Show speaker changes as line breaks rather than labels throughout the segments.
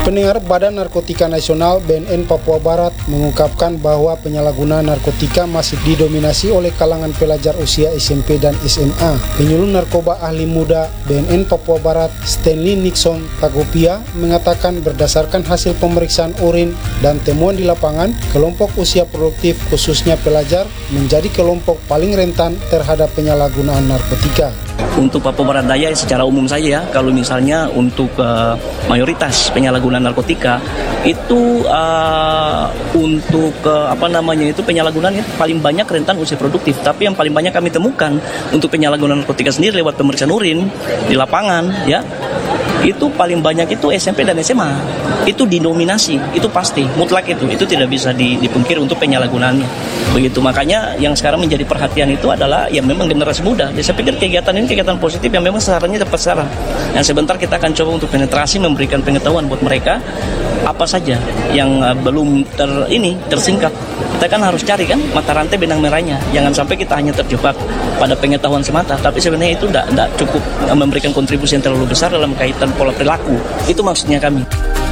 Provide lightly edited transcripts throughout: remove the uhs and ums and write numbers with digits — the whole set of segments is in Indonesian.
Pendengar, Badan Narkotika Nasional BNN Papua Barat mengungkapkan bahwa penyalahgunaan narkotika masih didominasi oleh kalangan pelajar usia SMP dan SMA. Penyuluh narkoba ahli muda BNN Papua Barat, Stanley Nixon Tagopia, mengatakan berdasarkan hasil pemeriksaan urin dan temuan di lapangan, kelompok usia produktif khususnya pelajar menjadi kelompok paling rentan terhadap penyalahgunaan narkotika.
Untuk Papua Barat Daya secara umum saja ya, kalau misalnya untuk mayoritas penyalahgunaan narkotika itu untuk itu penyalahgunaan ya, paling banyak rentan usia produktif. Tapi yang paling banyak kami temukan untuk penyalahgunaan narkotika sendiri lewat pemeriksaan urin di lapangan ya, itu paling banyak itu SMP dan SMA. Itu didominasi, itu pasti, mutlak itu tidak bisa dipungkiri untuk penyalahgunaannya. Begitu, makanya yang sekarang menjadi perhatian itu adalah yang memang generasi muda. Jadi saya pikir kegiatan ini kegiatan positif yang memang sasarannya tepat sasaran. Yang sebentar kita akan coba untuk penetrasi, memberikan pengetahuan buat mereka apa saja yang belum tersingkap. Kita kan harus cari kan mata rantai benang merahnya. Jangan sampai kita hanya terjebak pada pengetahuan semata, tapi sebenarnya itu tidak cukup memberikan kontribusi yang terlalu besar dalam kaitan pola perilaku. Itu maksudnya kami.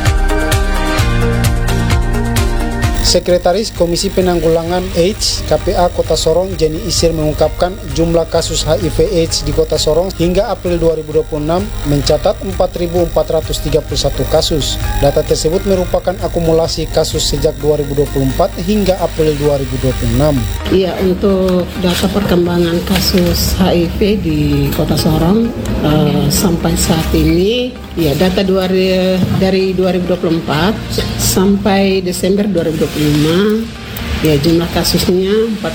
Sekretaris Komisi Penanggulangan AIDS KPA Kota Sorong, Jenny Isir, mengungkapkan jumlah kasus HIV/AIDS di Kota Sorong hingga April 2026 mencatat 4.431 kasus. Data tersebut merupakan akumulasi kasus sejak 2024 hingga April 2026.
Iya, untuk data perkembangan kasus HIV di Kota Sorong sampai saat ini, ya data dari 2024 sampai Desember 2025, ya jumlah kasusnya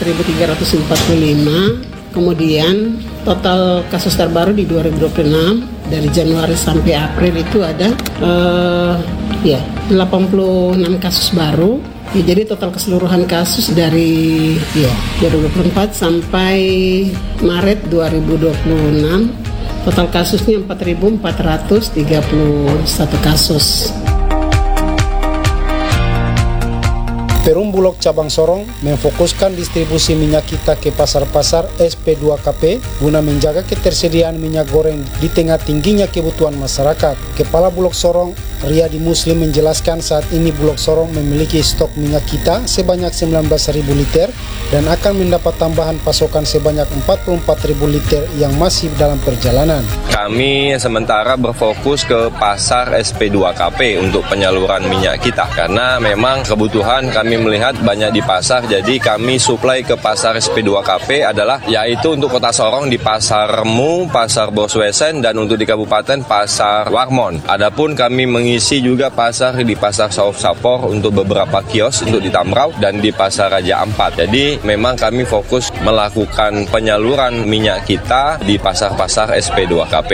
4.345. Kemudian total kasus terbaru di 2026 dari Januari sampai April itu ada 86 kasus baru. Ya, jadi total keseluruhan kasus dari 2024 sampai Maret 2026, total kasusnya 4.431 kasus.
Perum Bulog Cabang Sorong memfokuskan distribusi minyak kita ke pasar-pasar SP2KP guna menjaga ketersediaan minyak goreng di tengah tingginya kebutuhan masyarakat. Kepala Bulog Sorong, Riyadi Muslim, menjelaskan saat ini Bulog Sorong memiliki stok minyak kita sebanyak 19.000 liter dan akan mendapat tambahan pasokan sebanyak 44.000 liter yang masih dalam perjalanan.
Kami sementara berfokus ke pasar SP2KP untuk penyaluran minyak kita karena memang kebutuhan kami melihat banyak di pasar, jadi kami suplai ke pasar SP2KP adalah yaitu untuk Kota Sorong di Pasar Remu, Pasar Boswesen, dan untuk di Kabupaten Pasar Warmon. Adapun kami mengisi juga pasar di Pasar Sauf Sapor untuk beberapa kios untuk di Tamrau dan di Pasar Raja Ampat. Jadi memang kami fokus melakukan penyaluran minyak kita di pasar-pasar SP2KP.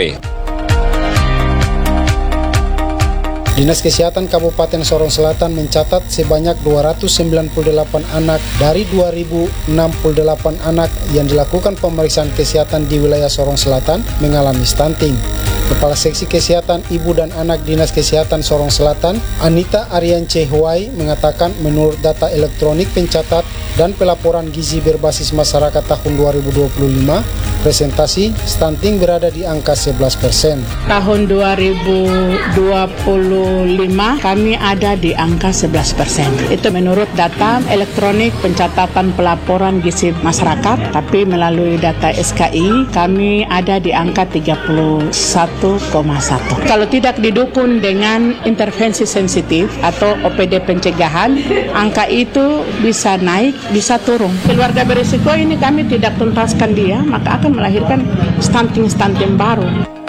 Dinas Kesehatan Kabupaten Sorong Selatan mencatat sebanyak 298 anak dari 2.068 anak yang dilakukan pemeriksaan kesehatan di wilayah Sorong Selatan mengalami stunting. Kepala Seksi Kesehatan Ibu dan Anak Dinas Kesehatan Sorong Selatan, Anita Ariance Huai, mengatakan menurut data elektronik pencatat dan pelaporan gizi berbasis masyarakat tahun 2025, presentasi stunting berada di angka 11%.
Tahun 2025 kami ada di angka 11%. Itu menurut data elektronik pencatatan pelaporan gizi masyarakat, tapi melalui data SKI kami ada di angka 31,1. Kalau tidak didukung dengan intervensi sensitif atau OPD pencegahan, angka itu bisa naik, bisa turun. Keluarga berisiko ini kami tidak tuntaskan dia, maka akan melahirkan stunting baru.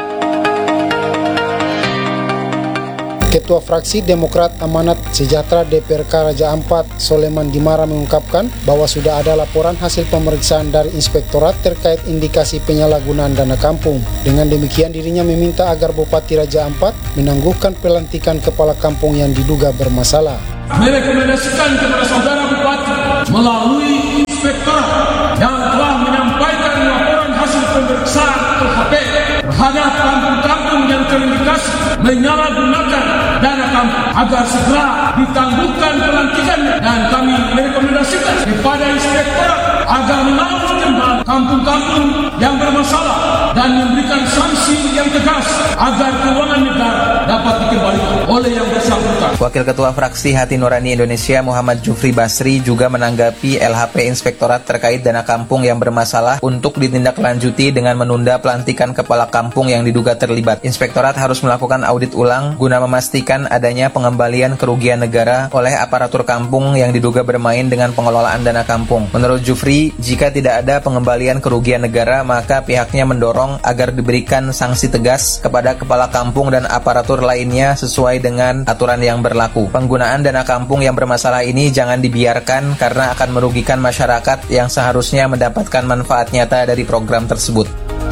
Ketua Fraksi Demokrat Amanat Sejahtera DPRK Raja Ampat, Soleman Dimara, mengungkapkan bahwa sudah ada laporan hasil pemeriksaan dari Inspektorat terkait indikasi penyalahgunaan dana kampung. Dengan demikian dirinya meminta agar Bupati Raja Ampat menangguhkan pelantikan kepala kampung yang diduga bermasalah.
Merekomendasikan kepada saudara Bupati melalui Inspektorat yang telah menyampaikan laporan hasil pemeriksaan THP terhadap kampung-kampung yang terindikasi menyalahgunakan dana kampung agar segera ditangguhkan pelantikannya, dan kami merekomendasikan kepada inspektorat agar mengawal kembali kampung-kampung yang bermasalah dan memberikan sanksi yang tegas agar keuangan negara dapat dikembalikan oleh yang bersangkutan.
Wakil Ketua Fraksi Hati Nurani Indonesia Muhammad Jufri Basri juga menanggapi LHP Inspektorat terkait dana kampung yang bermasalah untuk ditindaklanjuti dengan menunda pelantikan kepala kampung yang diduga terlibat. Inspektorat harus melakukan audit ulang guna memastikan adanya pengembalian kerugian negara oleh aparatur kampung yang diduga bermain dengan pengelolaan dana kampung. Menurut Jufri, jika tidak ada pengembalian kerugian negara, maka pihaknya mendorong agar diberikan sanksi tegas kepada kepala kampung dan aparatur lainnya sesuai dengan aturan yang berlaku. Penggunaan dana kampung yang bermasalah ini jangan dibiarkan karena akan merugikan masyarakat yang seharusnya mendapatkan manfaat nyata dari program tersebut.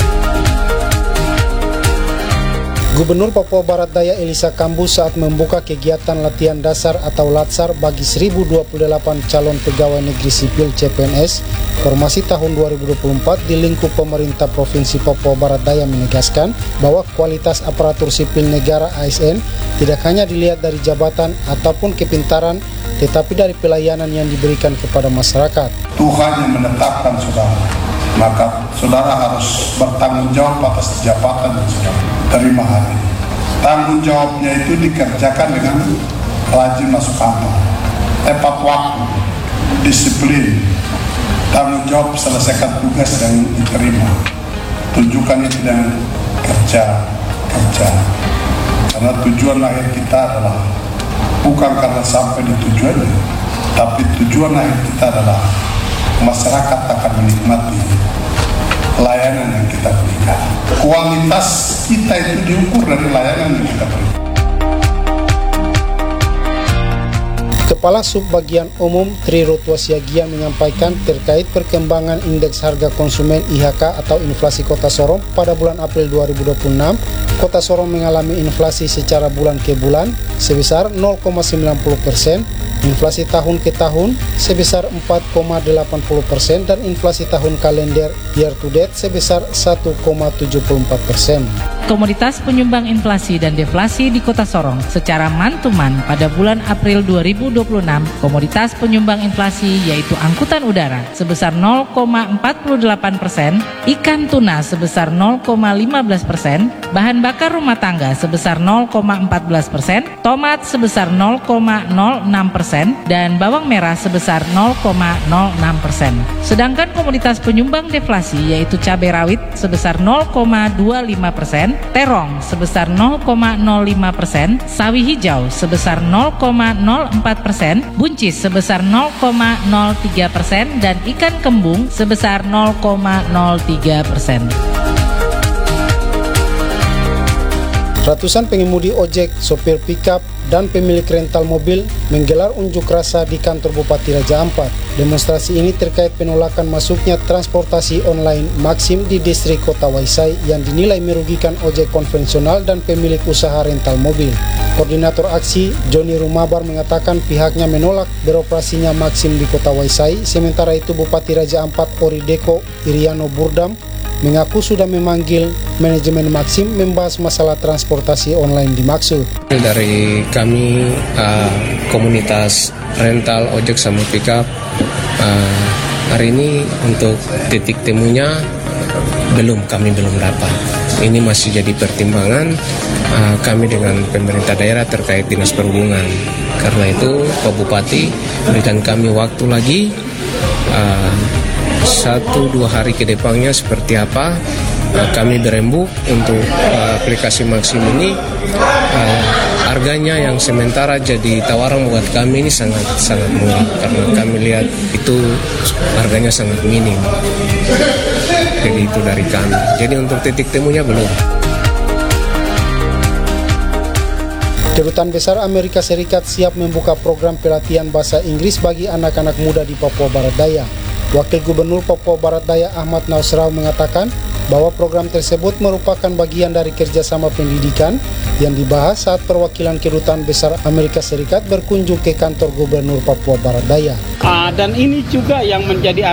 Gubernur Papua Barat Daya Elisa Kambu saat membuka kegiatan latihan dasar atau LATSAR bagi 1028 calon pegawai negeri sipil CPNS formasi tahun 2024 di lingkup pemerintah Provinsi Papua Barat Daya menegaskan bahwa kualitas aparatur sipil negara ASN tidak hanya dilihat dari jabatan ataupun kepintaran, tetapi dari pelayanan yang diberikan kepada masyarakat.
Tuhan yang menetapkan saudara, maka saudara harus bertanggung jawab atas jabatan yang saudara terima hari ini. Tanggung jawabnya itu dikerjakan dengan rajin masuk kantor, tepat waktu, disiplin, tanggung jawab selesaikan tugas yang diterima. Tunjukkan itu dengan kerja. Karena tujuan lahir kita adalah bukan karena sampai di tujuannya, tapi tujuan lahir kita adalah masyarakat akan menikmati layanan yang kita berikan. Kualitas kita itu diukur dari layanan yang kita berikan.
Kepala Subbagian Umum Tri Rutwasiagian menyampaikan terkait perkembangan indeks harga konsumen IHK atau inflasi Kota Sorong pada bulan April 2026, Kota Sorong mengalami inflasi secara bulan ke bulan sebesar 0,90%, inflasi tahun ke tahun sebesar 4,80% dan inflasi tahun kalender year to date sebesar 1,74%.
Komoditas penyumbang inflasi dan deflasi di Kota Sorong secara man-to-man pada bulan April 2026, komoditas penyumbang inflasi yaitu angkutan udara sebesar 0,48%, ikan tuna sebesar 0,15%, bahan bakar rumah tangga sebesar 0,14%, tomat sebesar 0,06%, dan bawang merah sebesar 0,06%. Sedangkan komoditas penyumbang deflasi yaitu cabai rawit sebesar 0,25%, terong sebesar 0,05%, sawi hijau sebesar 0,04%, buncis sebesar 0,03%, dan ikan kembung sebesar 0,03%.
Ratusan pengemudi ojek, sopir pickup, dan pemilik rental mobil menggelar unjuk rasa di kantor Bupati Raja Ampat. Demonstrasi ini terkait penolakan masuknya transportasi online Maxim di distrik Kota Waisai yang dinilai merugikan ojek konvensional dan pemilik usaha rental mobil. Koordinator aksi, Joni Rumabar, mengatakan pihaknya menolak beroperasinya Maxim di Kota Waisai, sementara itu Bupati Raja Ampat Orideko Iriano Burdam mengaku sudah memanggil manajemen Maxim membahas masalah transportasi online dimaksud.
Dari kami komunitas rental ojek sama pickup hari ini untuk titik temunya kami belum dapat. Ini masih jadi pertimbangan kami dengan pemerintah daerah terkait dinas perhubungan. Karena itu Pak Bupati berikan kami waktu lagi 1-2 hari ke depannya seperti apa kami berembuk untuk aplikasi Maxim ini. Harganya yang sementara jadi tawaran buat kami ini sangat murah karena kami lihat itu harganya sangat minim. Jadi itu dari kami. Jadi untuk titik temunya belum.
Kedutaan Besar Amerika Serikat siap membuka program pelatihan bahasa Inggris bagi anak-anak muda di Papua Barat Daya. Wakil Gubernur Papua Barat Daya Ahmad Nausrau mengatakan bahwa program tersebut merupakan bagian dari kerjasama pendidikan yang dibahas saat perwakilan Kedutaan Besar Amerika Serikat berkunjung ke kantor Gubernur Papua Barat Daya.
Dan ini juga yang menjadi